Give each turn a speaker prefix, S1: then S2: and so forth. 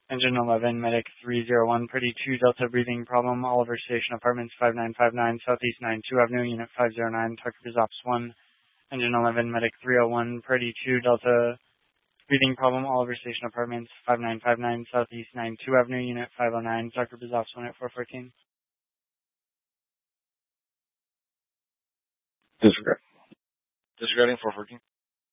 S1: Engine 11, Medic 301, Pretty 2, Delta breathing problem, Oliver Station Apartments 5959, Southeast 92 Avenue, Unit 509, Tucker Ops 1. Engine 11, Medic 301, Pretty 2, Delta breathing problem, Oliver Station Apartments 5959, Southeast 92 Avenue, Unit 509, Tucker Ops 1 at 414.
S2: Disregarding 414.